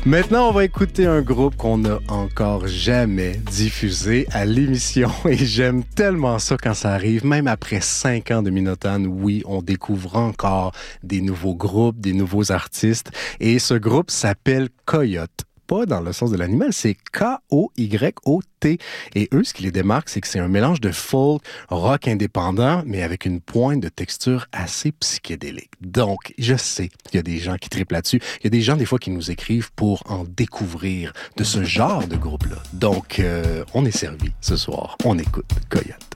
Maintenant, on va écouter un groupe qu'on n'a encore jamais diffusé à l'émission. Et j'aime tellement ça quand ça arrive. Même après 5 ans de Minotone, oui, on découvre encore des nouveaux groupes, des nouveaux artistes. Et ce groupe s'appelle Coyote. Pas dans le sens de l'animal, c'est K-O-Y-O-T. Et eux, ce qui les démarque, c'est que c'est un mélange de folk, rock indépendant, mais avec une pointe de texture assez psychédélique. Donc, je sais qu'il y a des gens qui trippent là-dessus. Il y a des gens, des fois, qui nous écrivent pour en découvrir de ce genre de groupe-là. Donc, on est servi ce soir. On écoute Coyote.